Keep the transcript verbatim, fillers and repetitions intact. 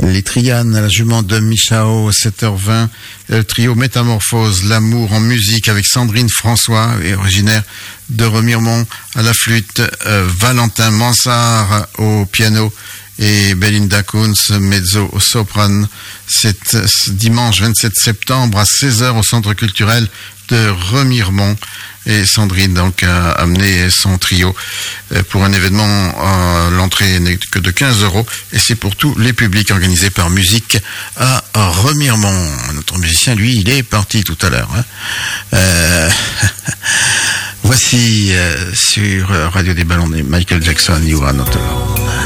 Les Trianes, la jument de Michao, sept heures vingt. Le trio Métamorphose, l'amour en musique avec Sandrine François, originaire de Remiremont, à la flûte, euh, Valentin Mansart au piano et Belinda Kunz, mezzo au soprano. C'est dimanche vingt-sept septembre à seize heures au Centre culturel de Remiremont. Et Sandrine donc a amené son trio pour un événement. Euh, l'entrée n'est que de quinze euros et c'est pour tous les publics, organisé par Musique à Remiremont. Notre musicien, lui, il est parti tout à l'heure. Hein. Euh, voici euh, sur Radio des Ballons de Michael Jackson, You Are Not Alone.